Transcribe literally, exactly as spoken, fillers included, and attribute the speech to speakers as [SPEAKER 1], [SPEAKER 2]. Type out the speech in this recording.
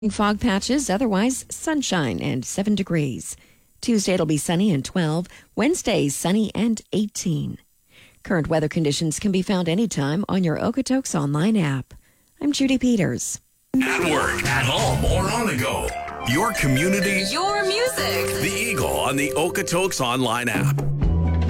[SPEAKER 1] Fog patches, otherwise sunshine and seven degrees. Tuesday it'll be sunny and twelve. Wednesday sunny and eighteen. Current weather conditions can be found anytime on your Okotoks online app. I'm Judy Peters.
[SPEAKER 2] At work, at home, or on the go. Your community,
[SPEAKER 3] your music.
[SPEAKER 2] The Eagle on the Okotoks online app.